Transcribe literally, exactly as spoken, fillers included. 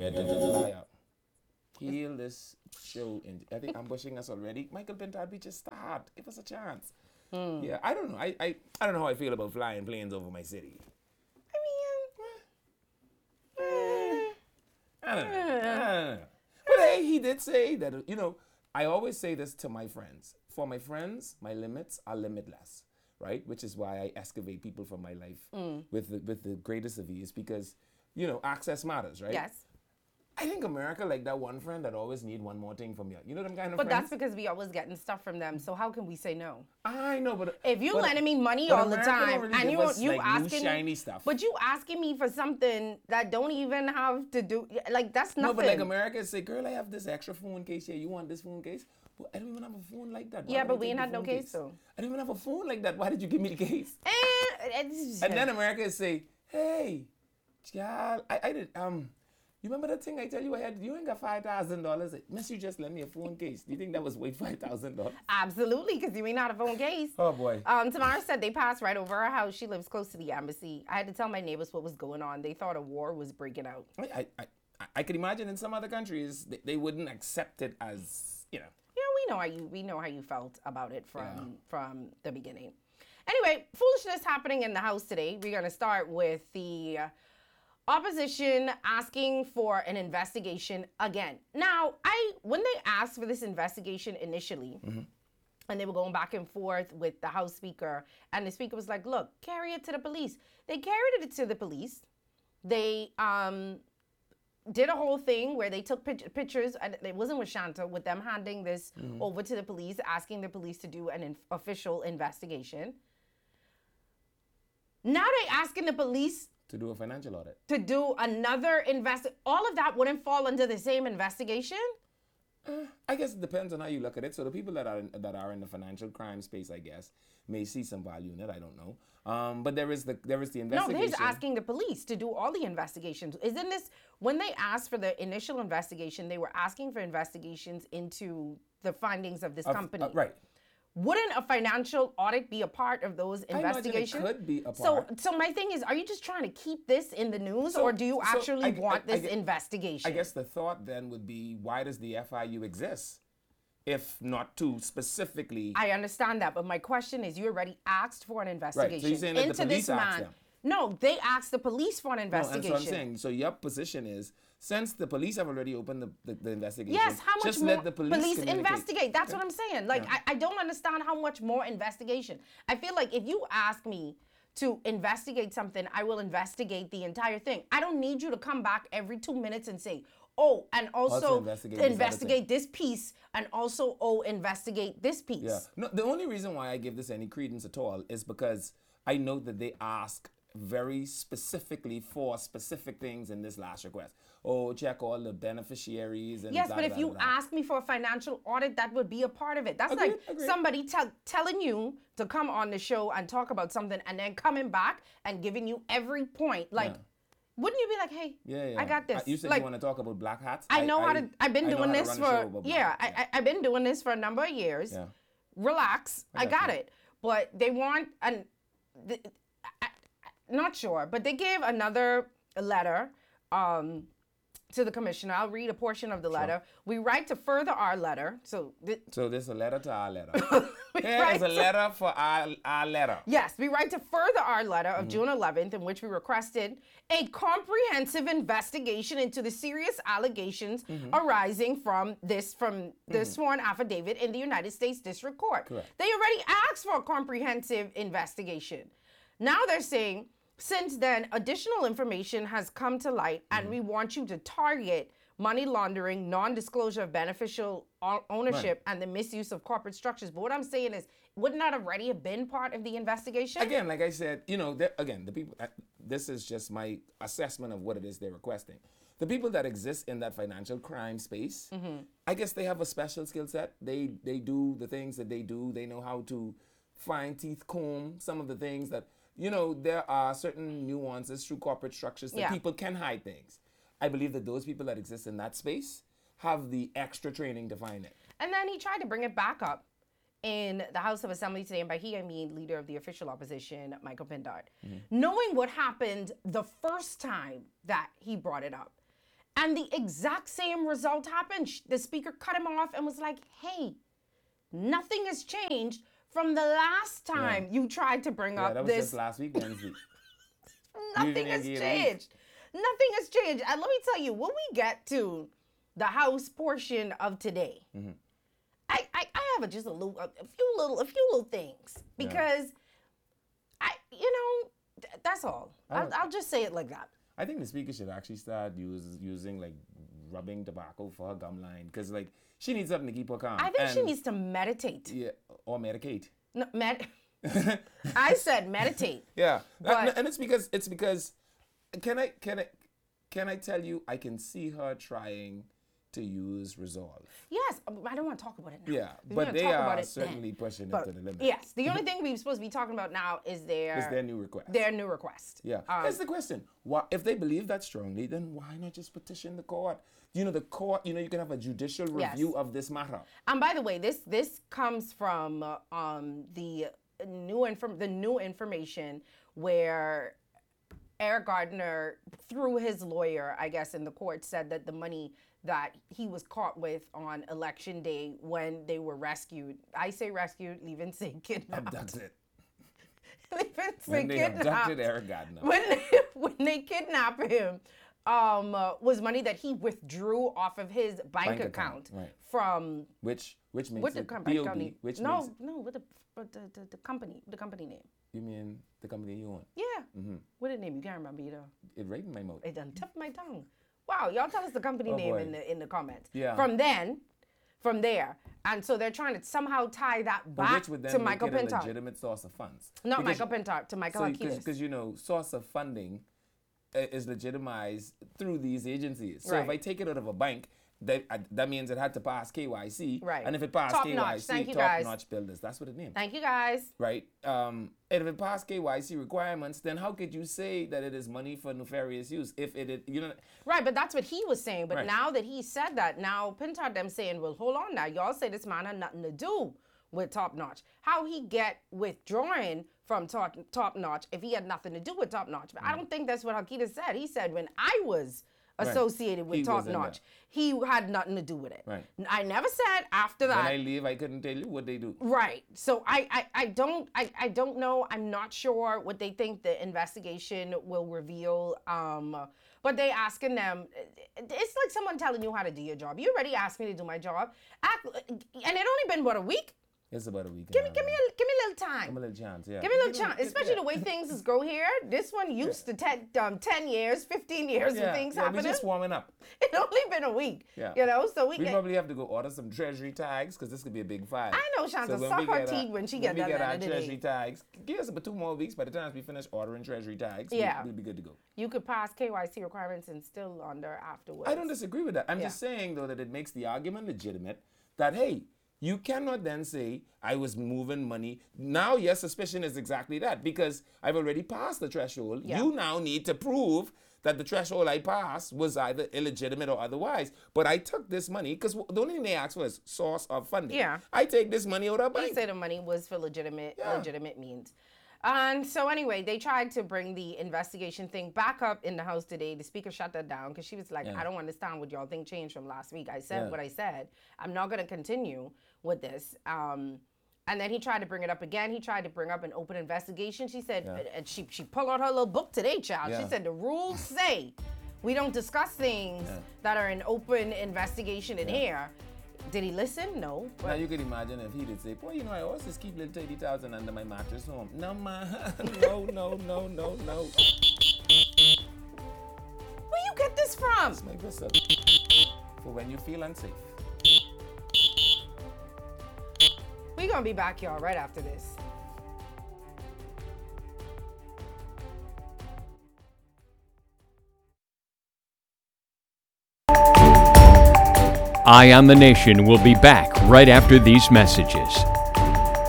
Let the fly out. Heal this show. In, I think ambushing us already. Michael Pintard, we just start. Give us a chance. Hmm. Yeah, I don't know. I, I, I don't know how I feel about flying planes over my city. I mean, eh, I don't know. I don't know. But hey, he did say that, you know, I always say this to my friends. For my friends, my limits are limitless, right? Which is why I excavate people from my life Mm. with the, with the greatest of ease because, you know, access matters, right? Yes. I think America like that one friend that always need one more thing from you. You know them kind of But friends? that's because we always getting stuff from them. So how can we say no? I know, but If you but- lending me money but all the America don't time really and give you us, you like, new asking shiny me, stuff. but you asking me for something that don't even have to do like that's nothing. No, but like America say, girl, I have this extra phone case here. You want this phone case? But I don't even have a phone like that. Why Yeah, would but I we take ain't the had no phone case, though. I don't even have a phone like that. Why did you give me the case? Eh, it's- And then America say, hey, child, I, I did, um, you remember that thing I tell you I had? You ain't got five thousand dollars. Miss, you just lent me a phone case. Do you think that was worth five thousand dollars? Absolutely, because you ain't not a phone case. Oh, boy. Um, Tamara said they passed right over her house. She lives close to the embassy. I had to tell my neighbors what was going on. They thought a war was breaking out. I, I, I, I could imagine in some other countries, they, they wouldn't accept it as, you know. Yeah, we know how you we know how you felt about it from Yeah. from the beginning. Anyway, foolishness happening in the House today. We're gonna start with the uh, opposition asking for an investigation again. Now, I when they asked for this investigation initially, and they were going back and forth with the House Speaker, and the Speaker was like, "Look, carry it to the police." They carried it to the police. They um, did a whole thing where they took pic- pictures, and it wasn't with Shanta, with them handing this over to the police, asking the police to do an in- official investigation. Now they asking the police To do a financial audit. to do another invest. All of that wouldn't fall under the same investigation. I guess it depends on how you look at it. So the people that are in, that are in the financial crime space, I guess, may see some value in it. I don't know. Um, but there is the there is the No, investigation. they're asking the police to do all the investigations. Isn't this when they asked for the initial investigation? They were asking for investigations into the findings of this Of- company. uh, right. Wouldn't a financial audit be a part of those I imagine it investigations? could be a So, part. so my thing is, are you just trying to keep this in the news, So- or do you so actually I- want I- I this get- investigation? I guess the thought then would be, why does the F I U exist, if not to specifically? I understand that, but my question is, you already asked for an investigation saying that the into police this asked man. them. No, they asked the police for an No, and investigation. so I'm saying, so your position is, since the police have already opened the, the, the investigation, Yes, how much just more let the police, communicate. investigate? That's what I'm saying. Like, Yeah. I, I don't understand how much more investigation. I feel like if you ask me to investigate something, I will investigate the entire thing. I don't need you to come back every two minutes and say, oh, and also, Also investigate this other investigate this piece, and also, oh, investigate this piece. Yeah. No, the only reason why I give this any credence at all is because I know that they ask very specifically for specific things in this last request. Oh, check all the beneficiaries and Yes, da, but da, if da, you da, da. ask me for a financial audit, that would be a part of it. That's Agreed, like agreed. somebody tell, telling you to come on the show and talk about something and then coming back and giving you every point. Like, Yeah. wouldn't you be like, hey, Yeah, yeah. I got this. Uh, You said like, you want to talk about black hats. I know how to, I've been I know doing how to this run a show for, about black yeah, hats, I, I, I've been doing this for a number of years. Yeah. Relax, I, got got you. it. But they want, an, the, I, I, not sure, but they gave another letter um, to the commissioner. I'll read a portion of the letter. We write to further our letter. So, th- So this is a letter to our letter. we Here write is a to- letter for our, our letter. Yes, we write to further our letter of June eleventh, in which we requested a comprehensive investigation into the serious allegations arising from this from the sworn affidavit in the United States District Court. Correct. They already asked for a comprehensive investigation. Now they're saying, since then, additional information has come to light, and we want you to target money laundering, non-disclosure of beneficial o- ownership, and the misuse of corporate structures. But what I'm saying is, wouldn't that already have been part of the investigation? Again, like I said, you know, there- again, the people, uh, this is just my assessment of what it is they're requesting. The people that exist in that financial crime space, I guess they have a special skill set. They they do the things that they do. They know how to fine teeth comb some of the things that, you know, there are certain nuances through corporate structures that Yeah. people can hide things. I believe that those people that exist in that space have the extra training to find it. And then he tried to bring it back up in the House of Assembly today, and by he I mean leader of the official opposition, Michael Pindart. Knowing what happened the first time that he brought it up, And the exact same result happened. Sh- The speaker cut him off and was like, hey, nothing has changed from the last time you tried to bring Yeah, up that was this. just last week, Wednesday. Nothing even has gave a changed. Nothing has changed. And let me tell you, when we get to the House portion of today, Mm-hmm. I, I, I have a, just a, little, a few little a few little things because I you know th- that's all. I'll, don't- I'll just say it like that. I think the speaker should actually start use, using like rubbing tobacco for her gum line because like she needs something to keep her calm. I think she And- needs to meditate. Yeah, or medicate. No, med- I said meditate. Yeah, But- and, and it's because it's because can I can I can I tell you I can see her trying to use resolve. Yes, I don't want to talk about it now. Yeah, We're but gonna they talk about are it certainly then. pushing it But to the limit. yes, the only thing we're supposed to be talking about now is their It's their new request. their new request. Yeah, Um, that's the question. Why, if they believe that strongly, then why not just petition the court? You know, the court. You know, you can have a judicial Yes. review of this matter. And by the way, this this comes from uh, um, the new inform the new information where Eric Gardner, through his lawyer, I guess, in the court, said that the money that he was caught with on election day when they were rescued. I say rescued, leaving say kidnapped. Abducted. Leaving say When they kidnapped. abducted Eric Gardner. When they, when they kidnapped him, um, uh, was money that he withdrew off of his bank, Bank account, account, right. from Which which makes what the it company? B O B, which no, makes it, no, what the, what the, the the company, the company name. you mean the company you own? Yeah, Mm-hmm. what the name? You can't remember either. It right in my mouth. It done tip my tongue. Wow, y'all tell us the company Oh, name boy. in the in the comments. Yeah. From then, from there, and so they're trying to somehow tie that But back which would then to make Michael it a Pintar. legitimate source of funds. Not Because- Michael Pintar, to Michael So Akilis. because you know source of funding uh, is legitimized through these agencies. So if Right. I take it out of a bank, that uh, that means it had to pass K Y C. Right. And if it passed Top K Y C, notch. Thank you, top guys. notch builders. That's what it means. Thank you guys. Right. Um, and if it passed K Y C requirements, then how could you say that it is money for nefarious use? If it, it you know. Right, but that's what he was saying. But Right. now that he said that, now Pintar them saying, well, hold on now. Y'all say this man had nothing to do with Top Notch. How he get withdrawing from Top, top Notch if he had nothing to do with Top Notch? But I don't think that's what Hakita said. He said when I was associated with He Top was in Notch, there. he had nothing to do with it. Right. I never said after When that. I leave, I couldn't tell you what they do. Right. So I, I, I don't I, I don't know. I'm not sure what they think the investigation will reveal. Um, but they asking them. It's like someone telling you how to do your job. You already asked me to do my job. Act, and it only been what a week. It's about a week. Give me give me a give me a little time. Give me a little chance. Yeah. Give me a little Give chance, give- especially yeah. the way things is go here. This one used to ten, um, ten years, fifteen years Yeah, of things yeah, happening. we're just warming up. It only been a week. Yeah. You know, so we, We get. probably have to go order some treasury tags because this could be a big fight. I know Shanta when suck we her get our- teeth when she when get we done get at our the end of the treasury day. tags. Give us about two more weeks. By the time we finish ordering treasury tags, Yeah. we'll, we'll be good to go. You could pass K Y C requirements and still under afterwards. I don't disagree with that. I'm just saying though that it makes the argument legitimate that hey, you cannot then say I was moving money. Now your suspicion is exactly that because I've already passed the threshold. Yeah. You now need to prove that the threshold I passed was either illegitimate or otherwise. But I took this money because the only thing they asked for is source of funding. Yeah. I take this money out of He bank. said the money was for legitimate Yeah. legitimate means. And so anyway, they tried to bring the investigation thing back up in the House today. The speaker shut that down because she was like, Yeah. I don't understand what y'all think changed from last week. I said Yeah. what I said. I'm not going to continue with this. Um, and then he tried to bring it up again. He tried to bring up an open investigation. She said, Yeah. and she, she pulled out her little book today, child. She Yeah. said, the rules say we don't discuss things Yeah. that are an open investigation in Yeah. here. Did he listen? No. Now But you could imagine if he did say, boy, you know, I always just keep little thirty thousand under my mattress home. No, man. no, no, no, no, no. where you get this from? It's my whistle. For when you feel unsafe. We're going to be back, y'all, right after this. Eye on the Nation will be back right after these messages.